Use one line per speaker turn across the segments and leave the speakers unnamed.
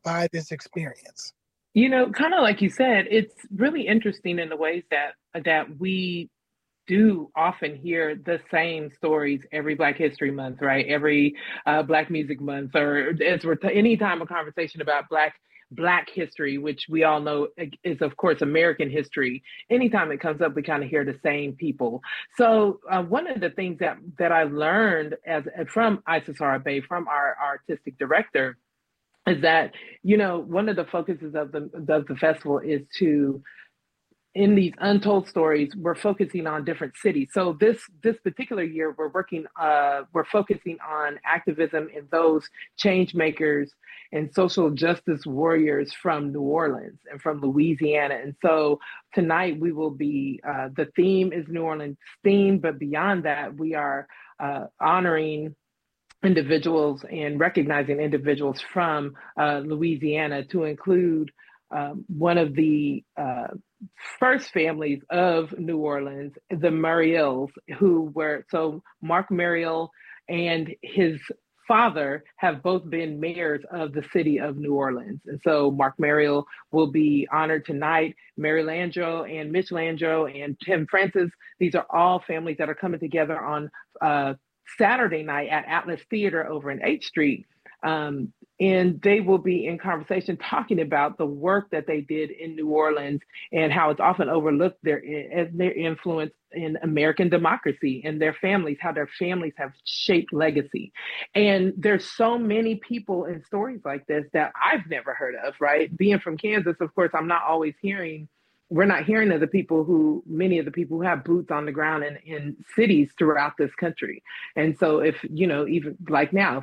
by this experience?
Kind of like you said, it's really interesting in the ways that we do often hear the same stories every Black History Month, right? Every Black Music Month, or as we're any time a conversation about Black history, which we all know is of course American history. Anytime it comes up, we kind of hear the same people. So one of the things that I learned as from Isis Arabe, from our artistic director, is that one of the focuses of the festival is to, in these untold stories, we're focusing on different cities. So this particular year, we're focusing on activism in those change makers and social justice warriors from New Orleans and from Louisiana. And so tonight we will be the theme is New Orleans theme, but beyond that, we are honoring individuals and recognizing individuals from Louisiana, to include one of the first families of New Orleans, the Muriels, who were, so Mark Muriel and his father have both been mayors of the city of New Orleans. And so Mark Muriel will be honored tonight. Mary Landreau and Mitch Landreau and Tim Francis, these are all families that are coming together on Saturday night at Atlas Theater over in H Street. And they will be in conversation talking about the work that they did in New Orleans and how it's often overlooked their influence in American democracy and their families, how their families have shaped legacy. And there's so many people and stories like this that I've never heard of, right? Being from Kansas, of course, we're not hearing of many of the people who have boots on the ground in cities throughout this country. And so if, even like now,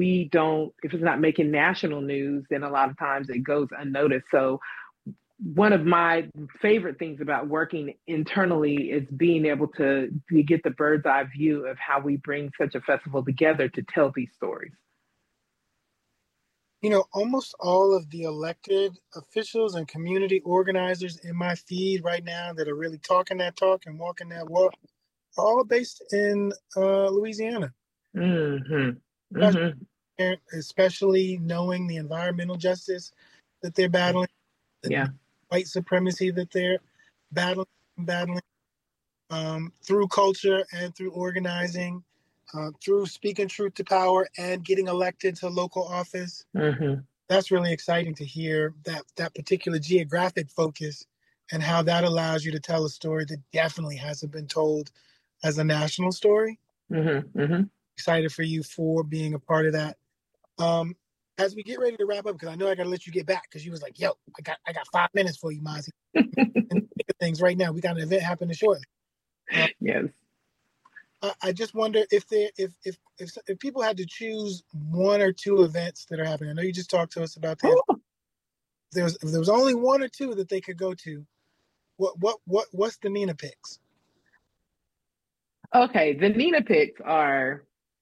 if it's not making national news, then a lot of times it goes unnoticed. So one of my favorite things about working internally is being able to get the bird's eye view of how we bring such a festival together to tell these stories.
Almost all of the elected officials and community organizers in my feed right now that are really talking that talk and walking that walk are all based in Louisiana.
Mm-hmm. Mm-hmm.
Especially knowing the environmental justice that they're battling, the white supremacy that they're battling through culture and through organizing. Through speaking truth to power and getting elected to local office.
Mm-hmm.
That's really exciting to hear that particular geographic focus and how that allows you to tell a story that definitely hasn't been told as a national story.
Mm-hmm. Mm-hmm.
Excited for you for being a part of that. As we get ready to wrap up, because I know I got to let you get back, because you was like, "Yo, I got 5 minutes for you, Mazi." And things right now, we got an event happening shortly.
Yes.
I just wonder if people had to choose one or two events that are happening. I know you just talked to us about that. If there was only one or two that they could go to, what's the Nina picks?
Okay, the Nina picks are.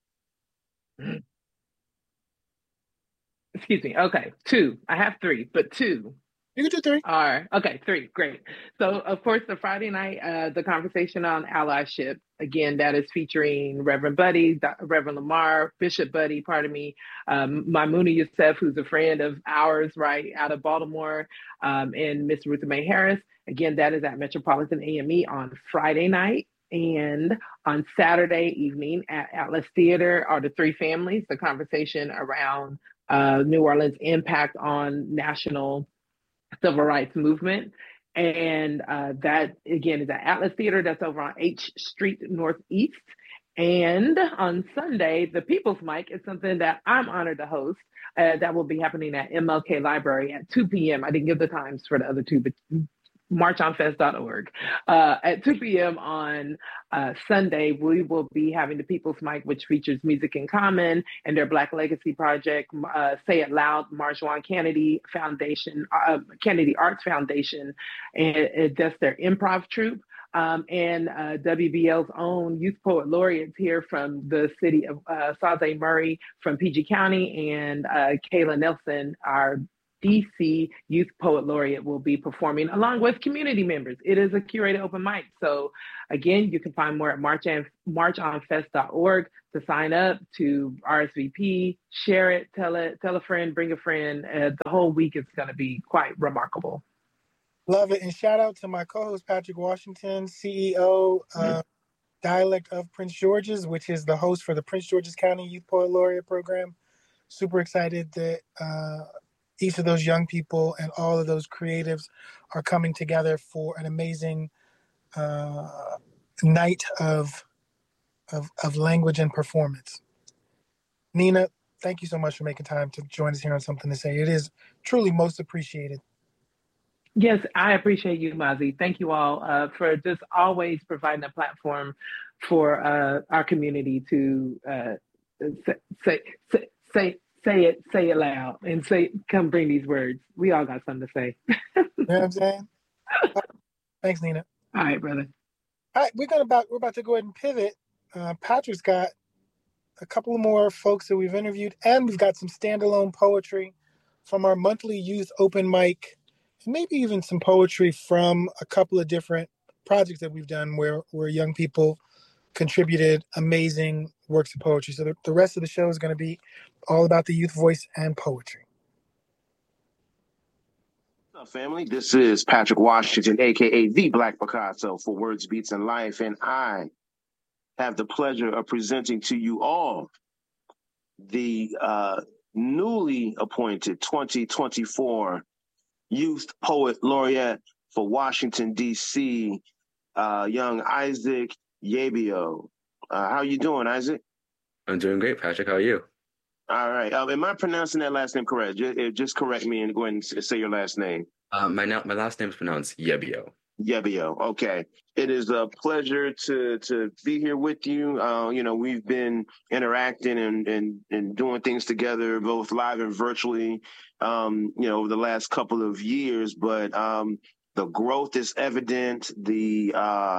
Excuse me. Okay, two. I have three, but two.
You can do three.
Okay, three. Great. So, of course, the Friday night, the conversation on allyship, again, that is featuring Reverend Buddy, Reverend Lamar, Bishop Buddy, pardon me, Maimouna Youssef, who's a friend of ours, right, out of Baltimore, and Miss Ruth Mae Harris. Again, that is at Metropolitan AME on Friday night. And on Saturday evening at Atlas Theater are the three families, the conversation around New Orleans' impact on national civil rights movement. And that, again, is at Atlas Theater. That's over on H Street Northeast. And on Sunday, the People's Mic is something that I'm honored to host. That will be happening at MLK Library at 2 p.m. I didn't give the times for the other two, but marchonfest.org. At 2 p.m. on Sunday, we will be having the People's Mic, which features Music in Common and their Black Legacy Project, Say It Loud, Marjwan Kennedy Foundation, Kennedy Arts Foundation, and that's their improv troupe. And WBL's own Youth Poet Laureates here from the city of Saze Murray from PG County, and Kayla Nelson, our DC Youth Poet Laureate will be performing along with community members. It is a curated open mic. So again, you can find more at marchonfest.org to sign up, to RSVP, share it, tell a friend, bring a friend. The whole week is going to be quite remarkable.
Love it. And shout out to my co-host, Patrick Washington, CEO of Dialect of Prince George's, which is the host for the Prince George's County Youth Poet Laureate Program. Super excited that each of those young people and all of those creatives are coming together for an amazing night of language and performance. Nina, thank you so much for making time to join us here on Something to Say. It is truly most appreciated.
Yes, I appreciate you, Mazi. Thank you all for just always providing a platform for our community to say it loud and come bring these words. We all got something to say.
You know what I'm saying? Thanks, Nina.
All right, brother.
All right, we're about to go ahead and pivot. Patrick's got a couple more folks that we've interviewed, and we've got some standalone poetry from our monthly youth open mic, and maybe even some poetry from a couple of different projects that we've done where young people contributed amazing works of poetry. So the rest of the show is going to be all about the youth voice and poetry.
What's up, family? This is Patrick Washington, a.k.a. The Black Picasso for Words, Beats, and Life, and I have the pleasure of presenting to you all the newly appointed 2024 Youth Poet Laureate for Washington, D.C., young Isaac Yebio. How are you doing, Isaac?
I'm doing great, Patrick. How are you?
All right. Am I pronouncing that last name correct? Just correct me and go ahead and say your last name.
My last name is pronounced Yebio.
Yebio. Okay. It is a pleasure to be here with you. We've been interacting and doing things together, both live and virtually, over the last couple of years. But the growth is evident. The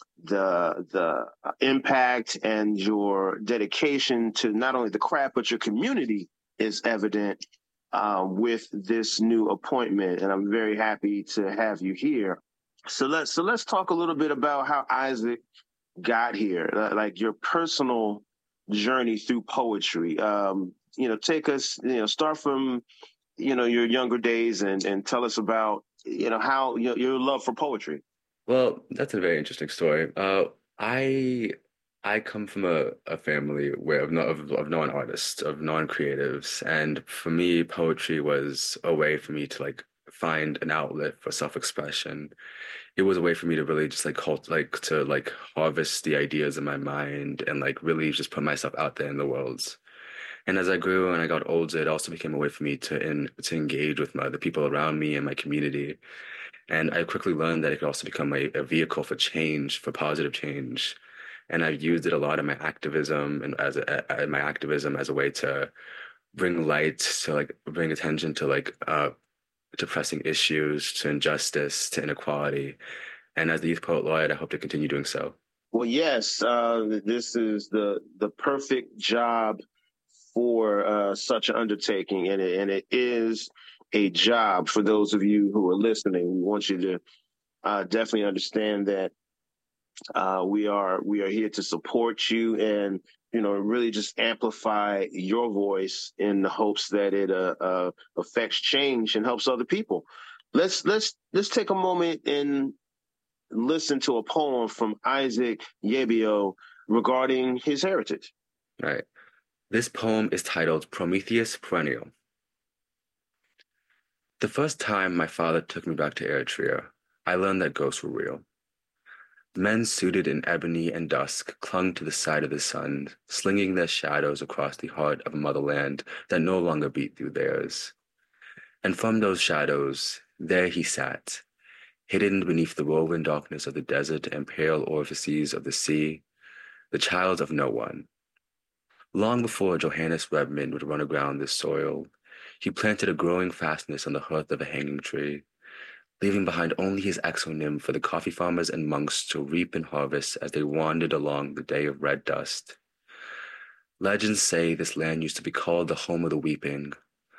impact and your dedication to not only the craft but your community is evident with this new appointment, and I'm very happy to have you here. So let's talk a little bit about how Isaac got here, like your personal journey through poetry. Take us, start from your younger days and tell us about how your love for poetry.
Well, that's a very interesting story. I come from a family of non-artists, of non-creatives, and for me, poetry was a way for me to find an outlet for self-expression. It was a way for me to really just harvest the ideas in my mind and really just put myself out there in the world. And as I grew and I got older, it also became a way for me to engage with the people around me and my community. And I quickly learned that it could also become a vehicle for change, for positive change. And I've used it a lot in my activism and as a way to bring light, to bring attention to to pressing issues, to injustice, to inequality. And as the Youth Poet Laureate, I hope to continue doing so.
Well, yes, this is the perfect job for such an undertaking, and it is a job. For those of you who are listening, we want you to definitely understand that we are here to support you and really just amplify your voice in the hopes that it affects change and helps other people. Let's take a moment and listen to a poem from Isaac Yebio regarding his heritage.
Right. This poem is titled Prometheus Perennial. The first time my father took me back to Eritrea, I learned that ghosts were real. Men suited in ebony and dusk clung to the side of the sun, slinging their shadows across the heart of a motherland that no longer beat through theirs. And from those shadows, there he sat, hidden beneath the woven darkness of the desert and pale orifices of the sea, the child of no one. Long before Johannes Redmond would run aground this soil, he planted a growing fastness on the hearth of a hanging tree, leaving behind only his exonym for the coffee farmers and monks to reap and harvest as they wandered along the day of red dust. Legends say this land used to be called the home of the weeping.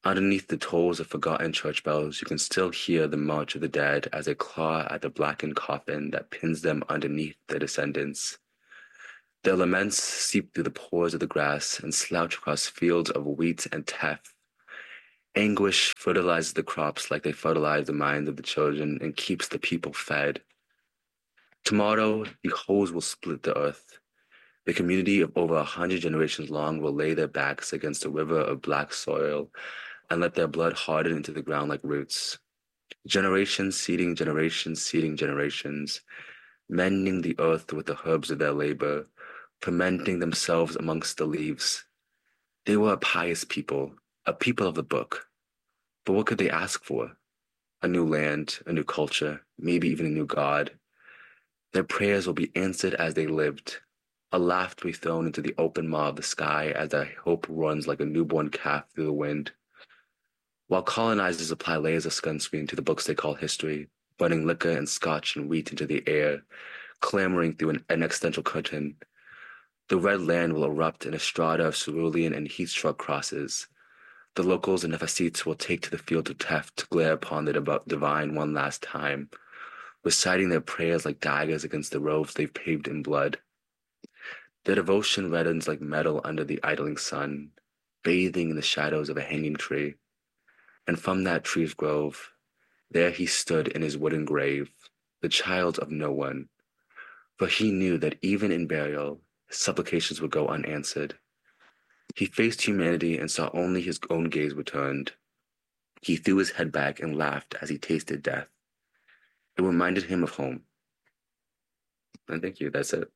Underneath the tolls of forgotten church bells, you can still hear the march of the dead as they claw at the blackened coffin that pins them underneath their descendants. Their laments seep through the pores of the grass and slouch across fields of wheat and teff. Anguish fertilizes the crops like they fertilize the minds of the children and keeps the people fed. Tomorrow, the hoes will split the earth. The community of over 100 generations long will lay their backs against a river of black soil and let their blood harden into the ground like roots. Generations seeding generations, mending the earth with the herbs of their labor, fermenting themselves amongst the leaves. They were a pious people, a people of the book. But what could they ask for? A new land, a new culture, maybe even a new God. Their prayers will be answered as they lived. A laugh to be thrown into the open maw of the sky as their hope runs like a newborn calf through the wind. While colonizers apply layers of sunscreen to the books they call history, burning liquor and scotch and wheat into the air, clamoring through an existential curtain, the red land will erupt in a strata of cerulean and heat-struck crosses. The locals and Nephasites will take to the field of Tef to glare upon the divine one last time, reciting their prayers like daggers against the roads they've paved in blood. Their devotion reddens like metal under the idling sun, bathing in the shadows of a hanging tree. And from that tree's grove, there he stood in his wooden grave, the child of no one. For he knew that even in burial, his supplications would go unanswered. He faced humanity and saw only his own gaze returned. He threw his head back and laughed as he tasted death. It reminded him of home. And thank you, that's it.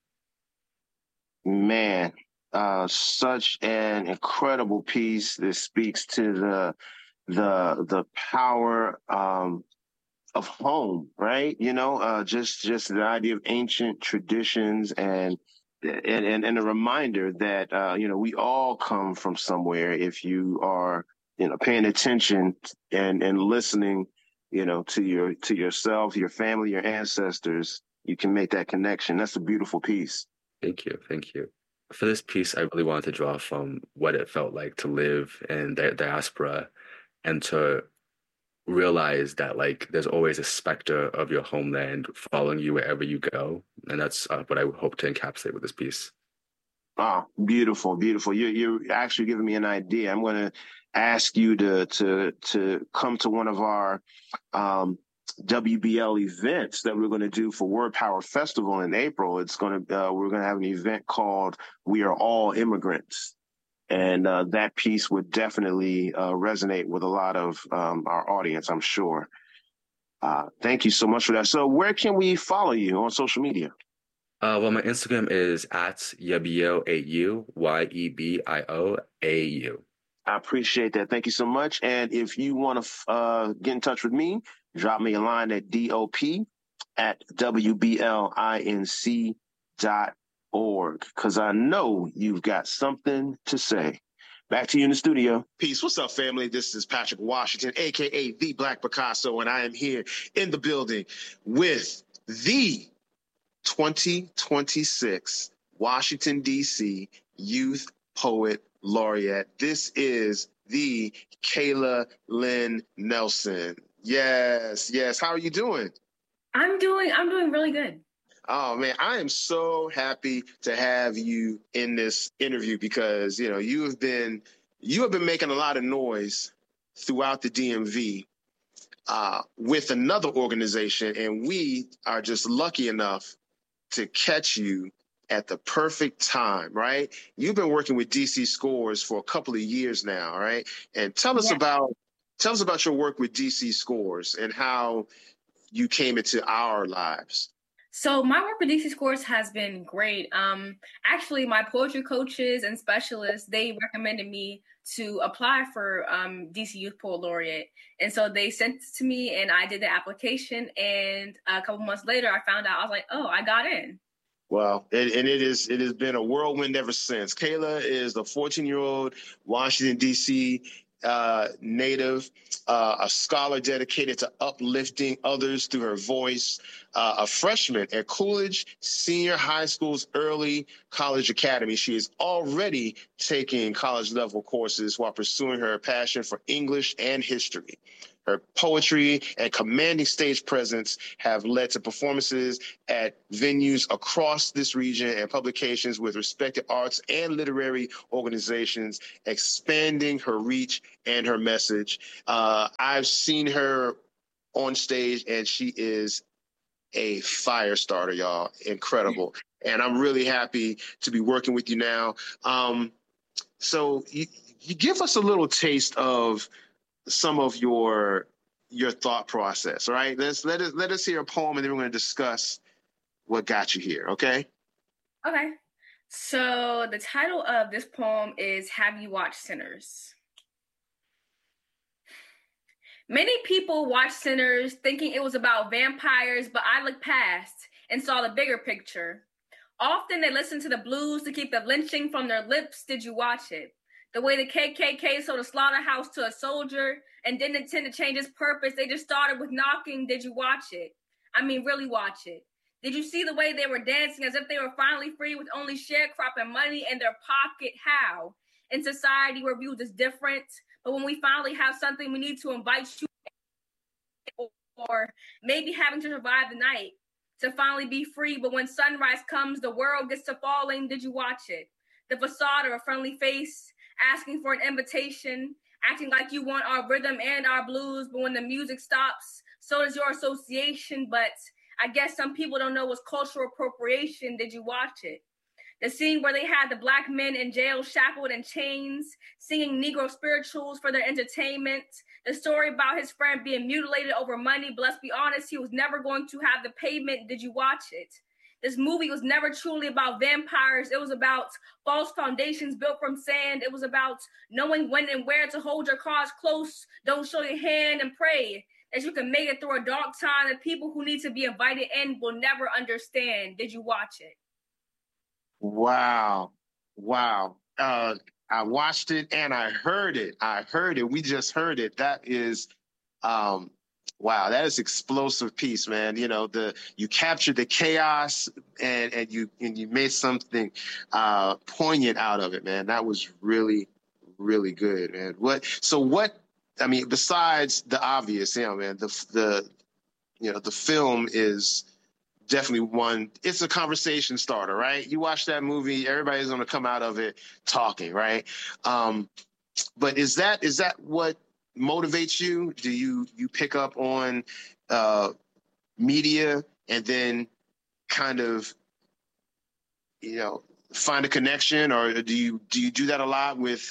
Man, such an incredible piece. This speaks to the power of home, right? You know, just the idea of ancient traditions and a reminder that you know, we all come from somewhere. If you are, you know, paying attention and listening, you know, to yourself, your family, your ancestors, you can make that connection. That's a beautiful piece.
Thank you. For this piece, I really wanted to draw from what it felt like to live in the diaspora and to realize that, like, there's always a specter of your homeland following you wherever you go. And that's what I hope to encapsulate with this piece.
Oh, beautiful, beautiful. You're actually giving me an idea. I'm going to ask you to come to one of our WBL events that we're going to do for Word Power Festival in April. We're going to have an event called We Are All Immigrants. And that piece would definitely resonate with a lot of our audience, I'm sure. Thank you so much for that. So where can we follow you on social media?
Well, my Instagram is @Yebioau, YEBIOAU.
I appreciate that. Thank you so much. And if you want to get in touch with me, drop me a line at dop@WBLINC.org, because I know you've got something to say. Back to you in the studio. Peace. What's up, family? This is Patrick Washington, a.k.a. The Black Picasso, and I am here in the building with the 2026 Washington, D.C. Youth Poet Laureate. This is the Kayla Lynn Nelson. Yes. How are you doing?
I'm doing really good.
Oh man, I am so happy to have you in this interview because, you know, you have been making a lot of noise throughout the DMV with another organization, and we are just lucky enough to catch you at the perfect time, right? You've been working with DC Scores for a couple of years now, right? And tell us about your work with DC Scores and how you came into our lives.
So my work with DC Scores has been great. Actually, my poetry coaches and specialists, they recommended me to apply for DC Youth Poet Laureate. And so they sent it to me and I did the application. And a couple months later, I found out, I was like, oh, I got in.
Well, it has been a whirlwind ever since. Kayla is a 14-year-old Washington, D.C. Native, a scholar dedicated to uplifting others through her voice, a freshman at Coolidge Senior High School's Early College Academy. She is already taking college level courses while pursuing her passion for English and history. Her poetry and commanding stage presence have led to performances at venues across this region and publications with respected arts and literary organizations, expanding her reach and her message. I've seen her on stage, and she is a fire starter, y'all. Incredible. And I'm really happy to be working with you now. So you give us a little taste of some of your thought process, right? Let us hear a poem, and then we're going to discuss what got you here, okay?
Okay. So the title of this poem is Have You Watched Sinners? Many people watched Sinners thinking it was about vampires, but I looked past and saw the bigger picture. Often they listened to the blues to keep the lynching from their lips. Did you watch it? The way the KKK sold a slaughterhouse to a soldier and didn't intend to change its purpose. They just started with knocking. Did you watch it? I mean, really watch it. Did you see the way they were dancing as if they were finally free with only sharecropping money in their pocket? How? In society, we're viewed as different. But when we finally have something, we need to invite you, or maybe having to survive the night to finally be free. But when sunrise comes, the world gets to falling. Did you watch it? The facade of a friendly face, asking for an invitation, acting like you want our rhythm and our blues, but when the music stops, so does your association. But I guess some people don't know what's cultural appropriation. Did you watch it? The scene where they had the Black men in jail shackled in chains, singing Negro spirituals for their entertainment. The story about his friend being mutilated over money, but let's be honest, he was never going to have the payment. Did you watch it? This movie was never truly about vampires. It was about false foundations built from sand. It was about knowing when and where to hold your cards close. Don't show your hand and pray that you can make it through a dark time. The people who need to be invited in will never understand. Did you watch it?
Wow. I watched it and I heard it. We just heard it. That is, wow, that is explosive piece, man. You know, you captured the chaos and you made something poignant out of it, man. That was really, really good, man. I mean, besides the obvious, man, the film is definitely one. It's a conversation starter, right? You watch that movie, everybody's going to come out of it talking, right? But is that what motivates you? Do you pick up on media and then kind of, find a connection, or do you do that a lot with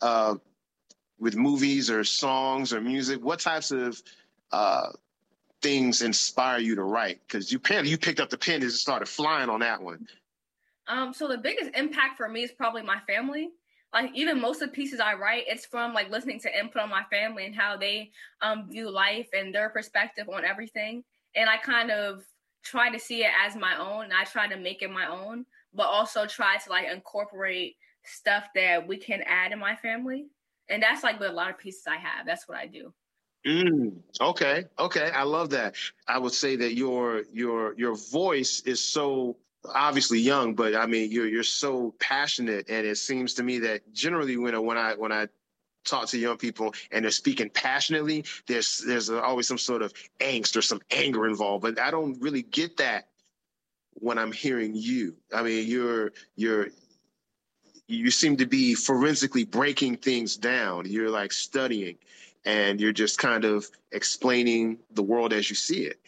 movies or songs or music? What types of things inspire you to write? Because you picked up the pen and started flying on that one.
So the biggest impact for me is probably my family. Like, even most of the pieces I write, it's from like listening to input on my family and how they view life and their perspective on everything. And I kind of try to see it as my own. And I try to make it my own, but also try to like incorporate stuff that we can add in my family. And that's like with a lot of pieces I have. That's what I do.
Okay. I love that. I would say that your voice is so obviously young, but I mean, you're so passionate, and it seems to me that generally when I talk to young people and they're speaking passionately, there's always some sort of angst or some anger involved, but I don't really get that when I'm hearing you. I mean, you seem to be forensically breaking things down. You're like studying, and you're just kind of explaining the world as you see it.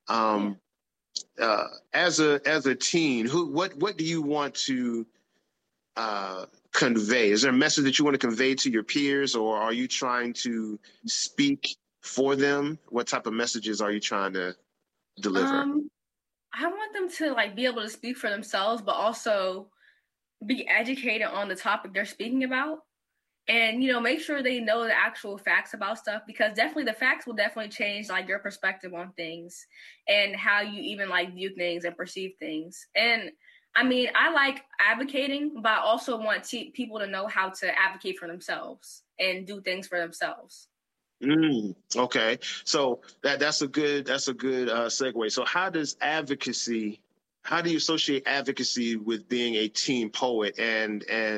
As a teen, what do you want to convey? Is there a message that you want to convey to your peers, or are you trying to speak for them? What type of messages are you trying to deliver?
I want them to like be able to speak for themselves, but also be educated on the topic they're speaking about. And, make sure they know the actual facts about stuff, because definitely the facts will definitely change like your perspective on things and how you even like view things and perceive things. And I mean, I like advocating, but I also want people to know how to advocate for themselves and do things for themselves.
Okay. So that's a good segue. So how do you associate advocacy with being a teen poet, and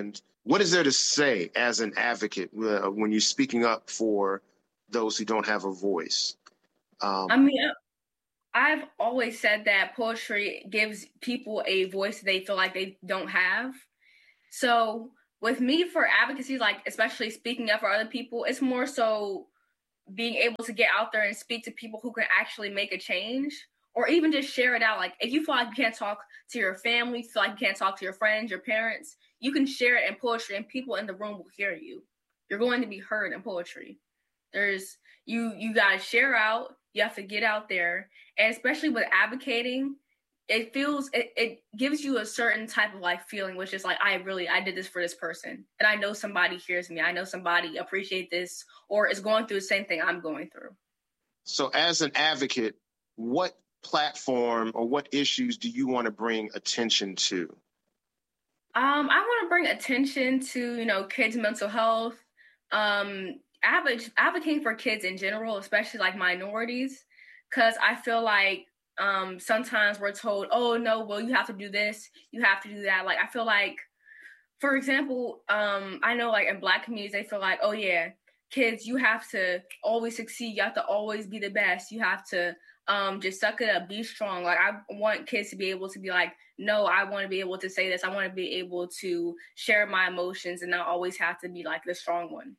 what is there to say as an advocate when you're speaking up for those who don't have a voice?
I mean, I've always said that poetry gives people a voice they feel like they don't have. So with me for advocacy, like especially speaking up for other people, it's more so being able to get out there and speak to people who can actually make a change, or even just share it out. Like if you feel like you can't talk to your family, feel like you can't talk to your friends, your parents, you can share it in poetry and people in the room will hear you. You're going to be heard in poetry. You got to share out. You have to get out there. And especially with advocating, it gives you a certain type of like feeling, which is like, I did this for this person. And I know somebody hears me. I know somebody appreciates this or is going through the same thing I'm going through.
So as an advocate, what platform or what issues do you want to bring attention to?
I want to bring attention to, kids' mental health, advocating for kids in general, especially like minorities, because I feel like sometimes we're told, oh, no, well, you have to do this, you have to do that. Like, I feel like, for example, I know like in Black communities, they feel like, oh, yeah, kids, you have to always succeed. You have to always be the best. You have to just suck it up, be strong. Like, I want kids to be able to be like, no, I want to be able to say this. I want to be able to share my emotions and not always have to be like the strong one.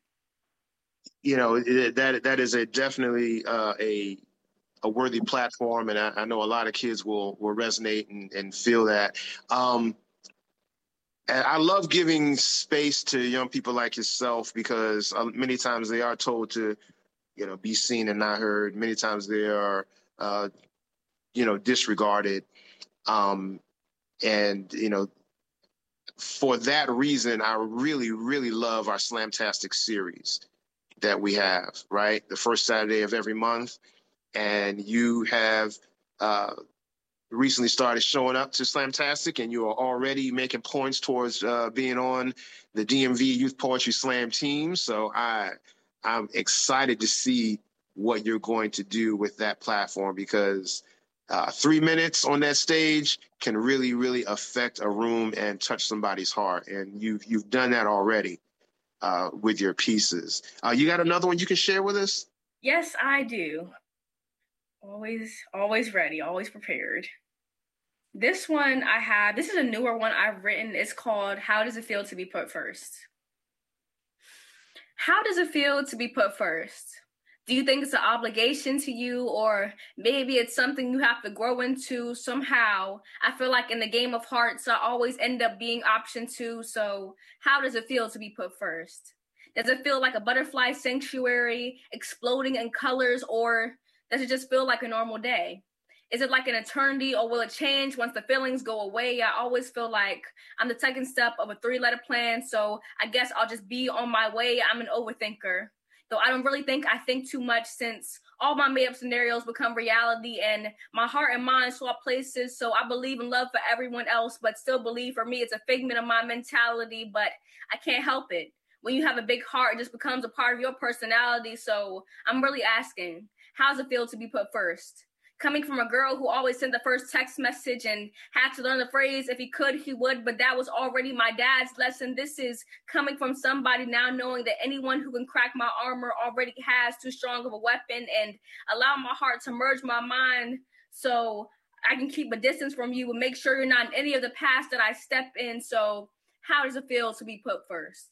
That is definitely a worthy platform, and I know a lot of kids will resonate and feel that. And I love giving space to young people like yourself because many times they are told to, be seen and not heard. Many times they are, disregarded. For that reason, I really, really love our Slamtastic series that we have, right? The first Saturday of every month. And you have recently started showing up to Slamtastic, and you are already making points towards being on the DMV Youth Poetry Slam team. So I'm excited to see what you're going to do with that platform because 3 minutes on that stage can really, really affect a room and touch somebody's heart. And you've done that already with your pieces. You got another one you can share with us?
Yes, I do. Always ready, always prepared. This one this is a newer one I've written. It's called How Does It Feel to Be Put First? How does it feel to be put first? Do you think it's an obligation to you, or maybe it's something you have to grow into somehow? I feel like in the game of hearts, I always end up being option 2. So how does it feel to be put first? Does it feel like a butterfly sanctuary exploding in colors, or does it just feel like a normal day? Is it like an eternity, or will it change once the feelings go away? I always feel like I'm the second step of a 3-letter plan, so I guess I'll just be on my way. I'm an overthinker. Though I don't really think I think too much since all my made-up scenarios become reality and my heart and mind swap places. So I believe in love for everyone else, but still believe for me it's a figment of my mentality, but I can't help it. When you have a big heart, it just becomes a part of your personality. So I'm really asking, how does it feel to be put first? Coming from a girl who always sent the first text message and had to learn the phrase, if he could, he would, but that was already my dad's lesson. This is coming from somebody now knowing that anyone who can crack my armor already has too strong of a weapon, and allow my heart to merge my mind so I can keep a distance from you and make sure you're not in any of the past that I step in. So how does it feel to be put first?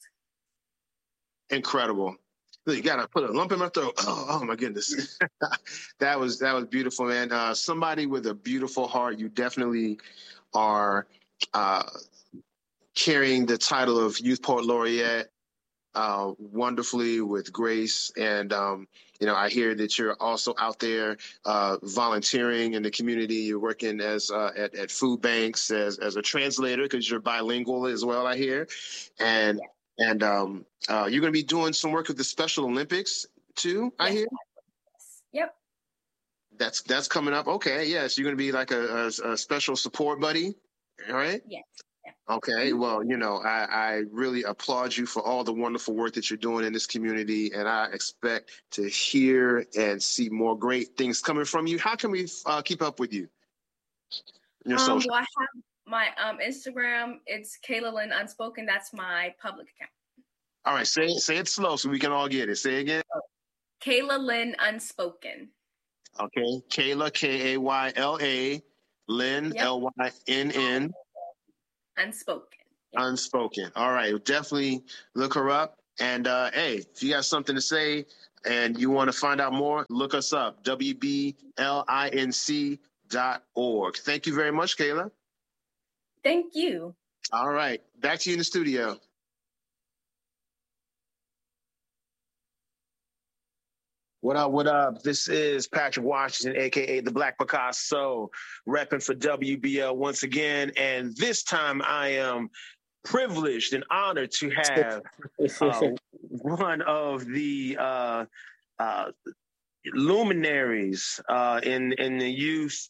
Incredible. You gotta put a lump in my throat. Oh my goodness. That was beautiful, man. Somebody with a beautiful heart. You definitely are carrying the title of Youth Poet Laureate wonderfully with grace. And I hear that you're also out there volunteering in the community. You're working as at food banks as a translator because you're bilingual as well, I hear. And you're going to be doing some work with the Special Olympics too, I hear?
Yep.
That's coming up. Okay, yes. You're going to be like a special support buddy, all right?
Yes.
Okay, well, I really applaud you for all the wonderful work that you're doing in this community, and I expect to hear and see more great things coming from you. How can we keep up with you?
Well, my Instagram, it's Kayla Lynn Unspoken. That's my public account.
All right, say it slow so we can all get it. Say it again.
Kayla Lynn Unspoken.
Okay, Kayla, Kayla, Lynn,
Yep.
Lynn.
Unspoken.
Yep. Unspoken. All right, definitely look her up. And hey, if you got something to say and you want to find out more, look us up, WBLINC.org. Thank you very much, Kayla.
Thank you.
All right, back to you in the studio. What up, what up? This is Patrick Washington, a.k.a. the Black Picasso, repping for WBL once again. And this time I am privileged and honored to have one of the luminaries in the youth,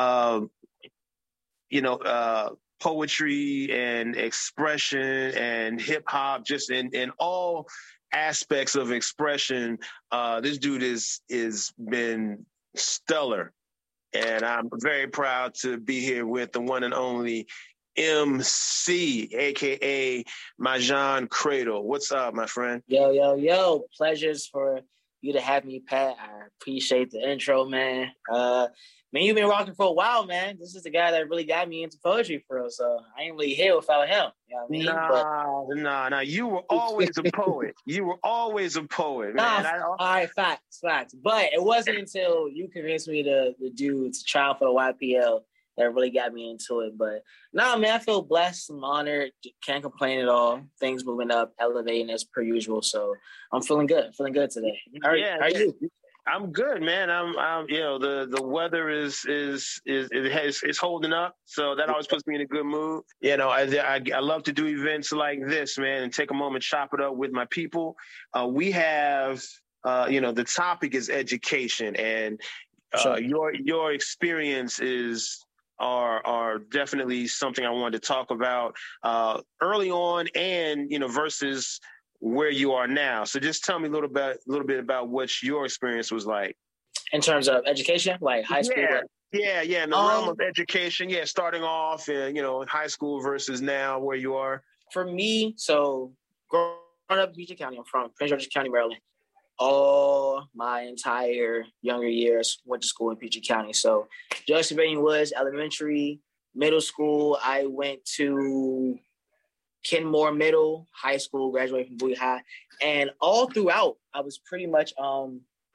poetry and expression and hip hop, just in all aspects of expression. This dude is been stellar, and I'm very proud to be here with the one and only MC, aka Majan Cradle. What's up, my friend?
Yo. Pleasures for you to have me, Pat. I appreciate the intro, man. Man, you've been rocking for a while, man. This is the guy that really got me into poetry for real, so I ain't really here without him. You know what I
mean? Nah. You were always a poet. You were always a poet, man.
All right, facts. But it wasn't until you convinced me to trial for the YPL that really got me into it. But man, I feel blessed. I'm honored. Can't complain at all. Things moving up, elevating as per usual. So I'm feeling good today. How are you?
I'm good, man. I'm the weather is holding up, so that always puts me in a good mood. I love to do events like this, man, and take a moment, chop it up with my people. We have the topic is education, and sure. Your experiences are definitely something I wanted to talk about early on, and versus where you are now. So just tell me a little bit about what your experience was like.
In terms of education, like high school?
Yeah, in the realm of education, starting off in high school versus now where you are.
For me, so growing up in PG County, I'm from Prince George's County, Maryland. All my entire younger years went to school in PG County. So Judge Sylvania Woods Elementary, middle school, I went to Kenmore Middle, high school, graduated from Bowie High. And all throughout, I was pretty much, how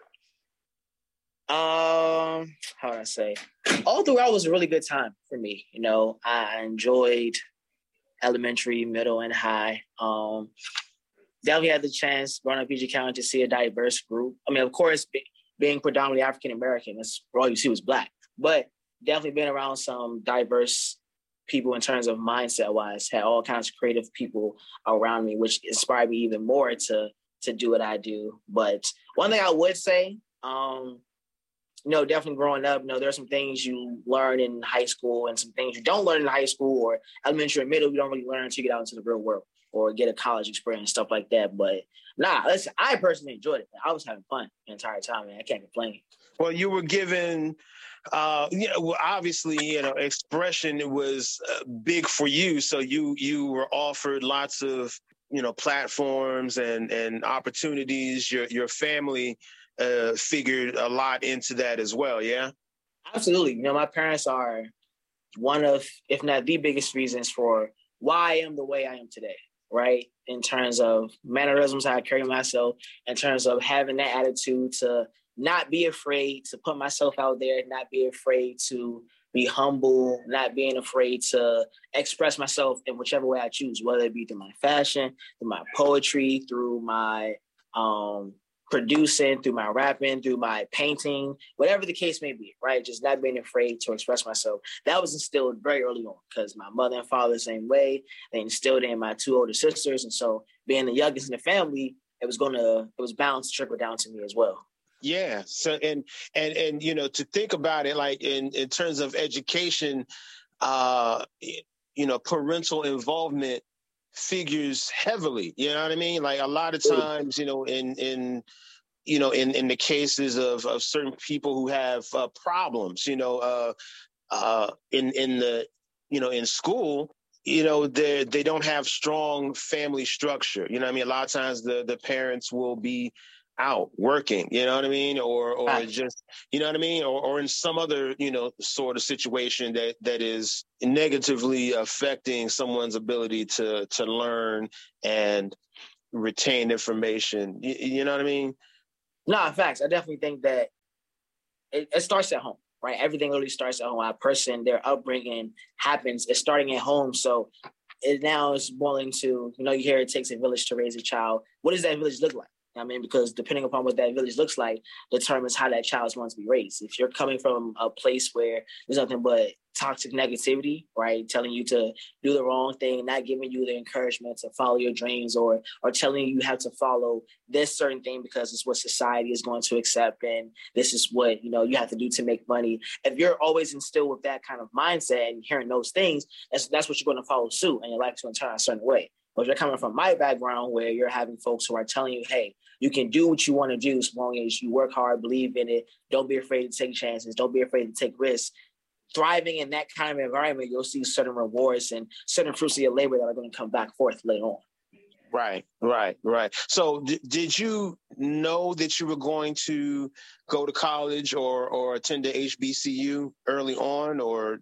would I say? All throughout was a really good time for me. I enjoyed elementary, middle, and high. Definitely had the chance growing up in PG County to see a diverse group. I mean, of course, being predominantly African-American, that's all you see was Black. But definitely been around some diverse people in terms of mindset-wise, had all kinds of creative people around me, which inspired me even more to do what I do. But one thing I would say, definitely growing up, there's some things you learn in high school and some things you don't learn in high school or elementary and middle, you don't really learn until you get out into the real world or get a college experience, stuff like that. But listen, I personally enjoyed it. I was having fun the entire time, man. I can't complain.
Well, you were given, obviously, expression was big for you. So you were offered lots of, platforms and opportunities. Your family figured a lot into that as well, yeah?
Absolutely. My parents are one of, if not the biggest reasons for why I am the way I am today, right? In terms of mannerisms, how I carry myself, in terms of having that attitude to not be afraid to put myself out there, not be afraid to be humble, not being afraid to express myself in whichever way I choose, whether it be through my fashion, through my poetry, through my producing, through my rapping, through my painting, whatever the case may be, right? Just not being afraid to express myself. That was instilled very early on because my mother and father the same way. They instilled it in my two older sisters. And so being the youngest in the family, it was bound to trickle down to me as well.
Yeah. So, and to think about it, like in terms of education, parental involvement figures heavily, you know what I mean? Like a lot of times, in the cases of certain people who have problems, in the in school, they don't have strong family structure. You know what I mean? A lot of times the parents will be out working, you know what I mean? Or just, you know what I mean? Or in some other, sort of situation that is negatively affecting someone's ability to learn and retain information. You know what I mean?
No, in fact, I definitely think that it starts at home, right? Everything really starts at home. A person, their upbringing happens, it's starting at home. So it now is boiling to, you hear it takes a village to raise a child. What does that village look like? I mean, because depending upon what that village looks like determines how that child is going to be raised. If you're coming from a place where there's nothing but toxic negativity, right, telling you to do the wrong thing, not giving you the encouragement to follow your dreams, or telling you have to follow this certain thing because it's what society is going to accept and this is what, you have to do to make money. If you're always instilled with that kind of mindset and hearing those things, that's what you're going to follow suit, and your life is going to turn a certain way. But if you're coming from my background where you're having folks who are telling you, hey, you can do what you want to do as long as you work hard, believe in it, don't be afraid to take chances, don't be afraid to take risks. Thriving in that kind of environment, you'll see certain rewards and certain fruits of your labor that are going to come back forth later on.
Right. So did you know that you were going to go to college or attend the HBCU early on, or?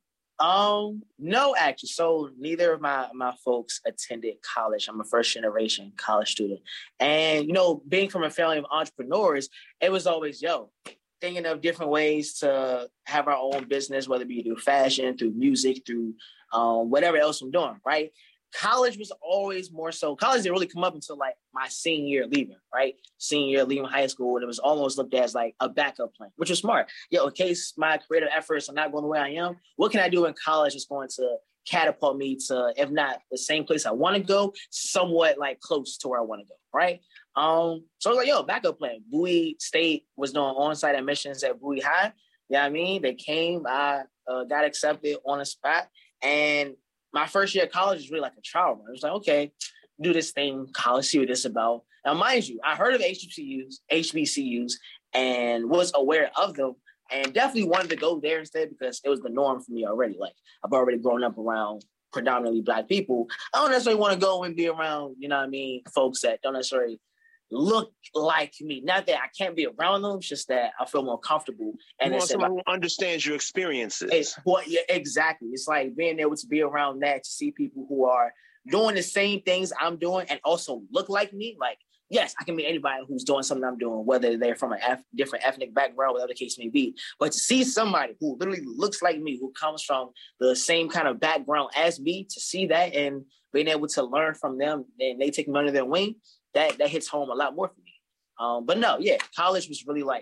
No, actually. So neither of my folks attended college. I'm a first generation college student. And, being from a family of entrepreneurs, it was always, thinking of different ways to have our own business, whether it be through fashion, through music, through whatever else I'm doing, right? College was always more so, college didn't really come up until like my senior year leaving, right? Senior year leaving high school, and it was almost looked at as like a backup plan, which was smart. In case my creative efforts are not going the way I am, what can I do in college that's going to catapult me to, if not the same place I want to go, somewhat like close to where I want to go, right? So I was like, backup plan. Bowie State was doing on-site admissions at Bowie High. You know what I mean? They came, I got accepted on the spot, and my first year of college was really like a trial run. I was like, okay, do this thing, college, see what this is about. Now, mind you, I heard of HBCUs, and was aware of them, and definitely wanted to go there instead because it was the norm for me already. Like, I've already grown up around predominantly Black people. I don't necessarily want to go and be around, folks that don't necessarily look like me. Not that I can't be around them, it's just that I feel more comfortable. And
you want someone who understands your experiences.
Yeah, exactly. It's like being able to be around that, to see people who are doing the same things I'm doing and also look like me. Like, yes, I can meet anybody who's doing something I'm doing, whether they're from a different ethnic background, whatever the case may be. But to see somebody who literally looks like me, who comes from the same kind of background as me, to see that and being able to learn from them, and they take me under their wing, that hits home a lot more for me. But no, college was really like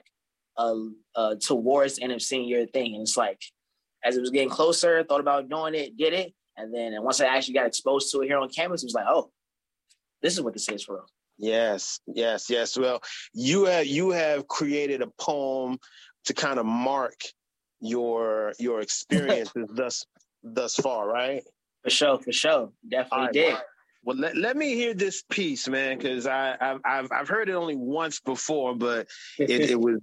towards the end of senior year thing. And it's like, as it was getting closer, thought about doing it, did it. And then once I actually got exposed to it here on campus, it was like, oh, this is what this is for real.
Yes. Well, you have created a poem to kind of mark your experiences thus far, right?
For sure. Definitely did.
Wow. Well, let me hear this piece, man, because I've heard it only once before, but it was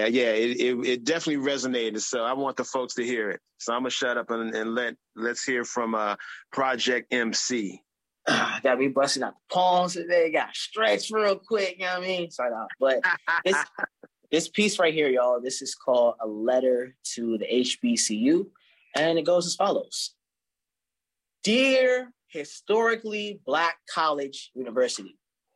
it definitely resonated. So I want the folks to hear it. So I'm gonna shut up and let's hear from Project MC.
Got me busting out the palms today. Got stretched real quick. You know what I mean? Sorry, but this piece right here, y'all. This is called "A Letter to the HBCU," and it goes as follows: Dear Historically Black College University.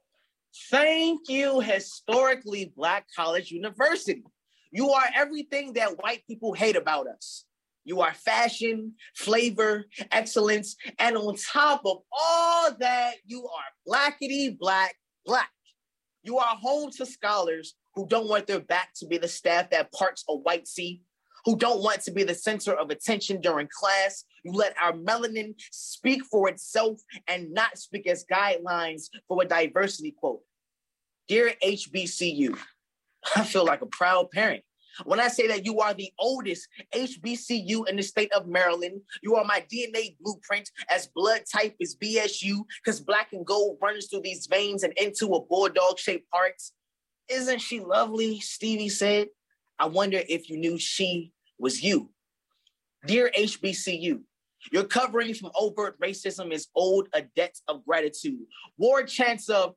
Thank you, Historically Black College University. You are everything that white people hate about us. You are fashion, flavor, excellence, and on top of all that, you are blackity black. You are home to scholars who don't want their back to be the staff that parts a white sea, who don't want to be the center of attention during class. You let our melanin speak for itself and not speak as guidelines for a diversity quote. Dear HBCU, I feel like a proud parent when I say that you are the oldest HBCU in the state of Maryland. You are my DNA blueprint, as blood type is BSU, because black and gold runs through these veins and into a bulldog-shaped heart. Isn't she lovely? Stevie said. I wonder if you knew she was you. Dear HBCU, Your covering from overt racism is owed a debt of gratitude. War chants of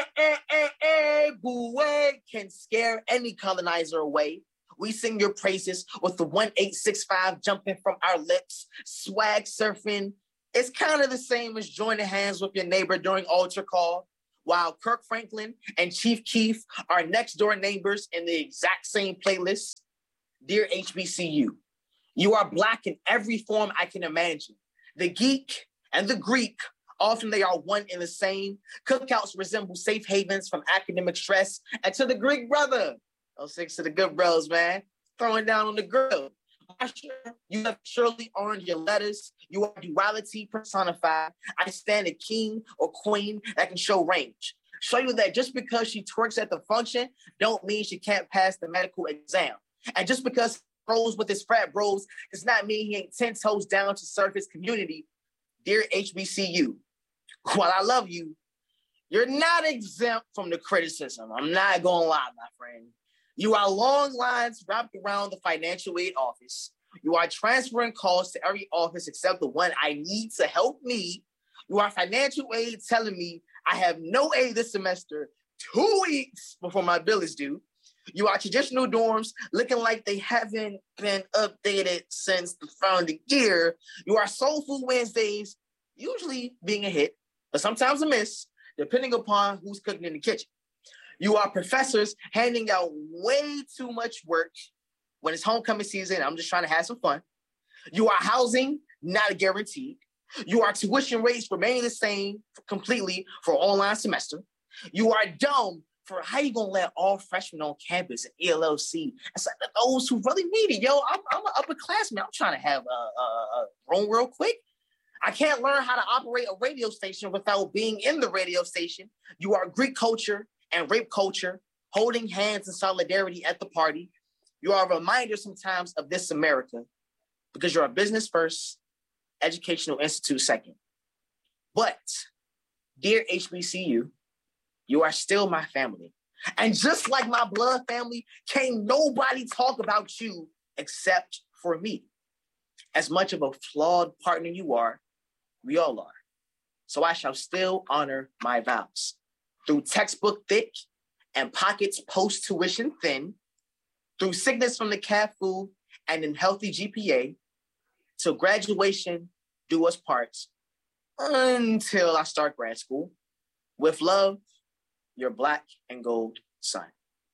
boo can scare any colonizer away. We sing your praises with the 1865 jumping from our lips, swag surfing. It's kind of the same as joining hands with your neighbor during altar call, while Kirk Franklin and Chief Keef are next door neighbors in the exact same playlist. Dear HBCU, you are Black in every form I can imagine. The geek and the Greek, often they are one and the same. Cookouts resemble safe havens from academic stress. And to the Greek brother, 06 to the good bros, man, throwing down on the grill. You have surely earned your letters. You are duality personified. I stand a king or queen that can show range. Show you that just because she twerks at the function don't mean she can't pass the medical exam. And just because he rolls with his frat bros does not mean he ain't 10 toes down to serve his community. Dear HBCU, while I love you, you're not exempt from the criticism. I'm not gonna lie, my friend. You are long lines wrapped around the financial aid office. You are transferring calls to every office except the one I need to help me. You are financial aid telling me I have no aid this semester 2 weeks before my bill is due. You are traditional dorms looking like they haven't been updated since the founding year. You are Soul Food Wednesdays, usually being a hit, but sometimes a miss, depending upon who's cooking in the kitchen. You are professors handing out way too much work when it's homecoming season. I'm just trying to have some fun. You are housing, not a guarantee. You are tuition rates remaining the same completely for online semester. You are dumb for how you gonna let all freshmen on campus at ELLC. It's like those who really need it. Yo, I'm an upperclassman. I'm trying to have a room real quick. I can't learn how to operate a radio station without being in the radio station. You are Greek culture and rape culture, holding hands in solidarity at the party. You are a reminder sometimes of this America because you're a business first, educational institute second. But, dear HBCU, you are still my family. And just like my blood family, can't nobody talk about you except for me. As much of a flawed partner you are, we all are. So I shall still honor my vows. Through textbook thick and pockets post-tuition thin, through sickness from the cat food and unhealthy GPA, till graduation do us parts, until I start grad school. With love, your Black and gold son.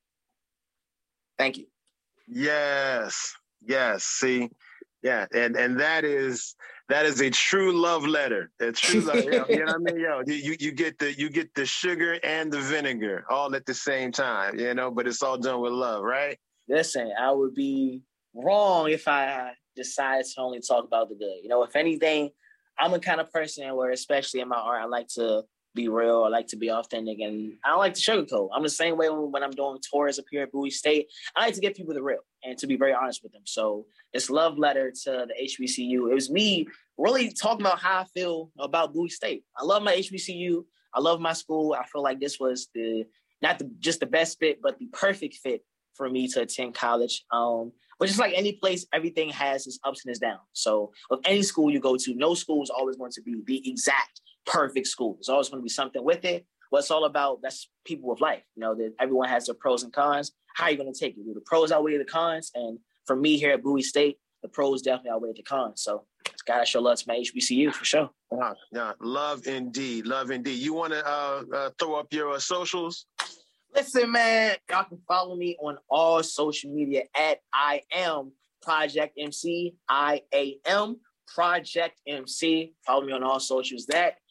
Thank you.
Yes. See, yeah, and that is a true love letter. A true love. You know what I mean? Yo, you get the sugar and the vinegar all at the same time. You know, but it's all done with love, right?
Listen, I would be wrong if I decided to only talk about the good. You know, if anything, I'm a kind of person where, especially in my art, I like to be real. I like to be authentic, and I don't like to sugarcoat. I'm the same way when I'm doing tours up here at Bowie State. I like to give people the real and to be very honest with them. So this love letter to the HBCU, it was me really talking about how I feel about Bowie State. I love my HBCU. I love my school. I feel like this was just the best fit, but the perfect fit for me to attend college. But just like any place, everything has its ups and its downs. So with any school you go to, no school is always going to be the exact perfect school. There's always going to be something with it. What it's all about, that's people with life. You know, that everyone has their pros and cons. How are you going to take it? Do the pros outweigh the cons? And for me here at Bowie State, the pros definitely outweigh the cons. So it's got to show love to my HBCU for sure.
Yeah, love indeed. You want to throw up your socials?
Listen, man, y'all can follow me on all social media at I am Project MC. I am Project MC. Follow me on all socials.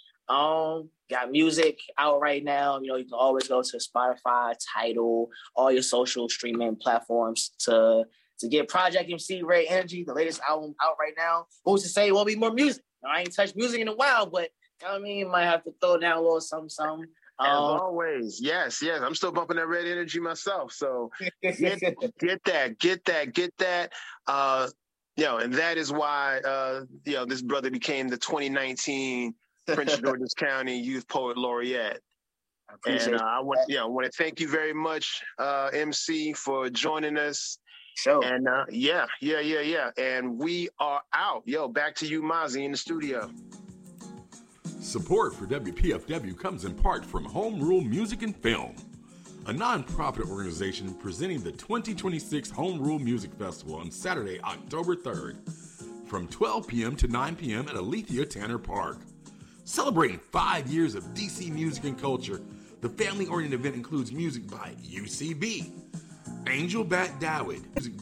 Got music out right now. You know, you can always go to Spotify, Tidal, all your social streaming platforms to get Project MC Ray Energy, the latest album out right now. Who's to say it won't be more music? I ain't touched music in a while, but you know what I mean, might have to throw down a little something.
As always, yes. I'm still bumping that Red Energy myself. So get that. And that is why this brother became the 2019 Prince George's County Youth Poet Laureate. I want to thank you very much, MC, for joining us
Sure.
And yeah. And we are out. Yo, back to you, Mozzie, in the studio.
Support for WPFW comes in part from Home Rule Music and Film, a non-profit organization presenting the 2026 Home Rule Music Festival on Saturday, October 3rd, from 12 p.m. to 9 p.m. at Alethea Tanner Park. Celebrating 5 years of DC music and culture, the family-oriented event includes music by UCB, Angel Bat Dawid, music